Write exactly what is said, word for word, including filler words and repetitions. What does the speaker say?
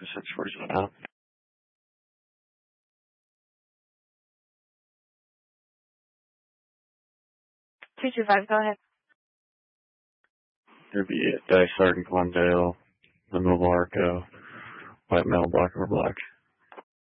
six forty-seven. two two five, go ahead. There'd be a Dice Sergeant Glendale, the Mobile Arco, white metal, black over black.